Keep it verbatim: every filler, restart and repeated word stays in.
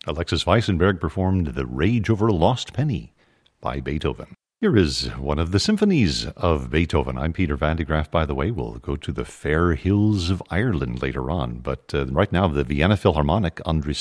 Alexis Weissenberg performed The Rage Over a Lost Penny by Beethoven. Here is one of the symphonies of Beethoven. I'm Peter Van de Graaff, by the way. We'll go to the fair hills of Ireland later on. But uh, right now, the Vienna Philharmonic under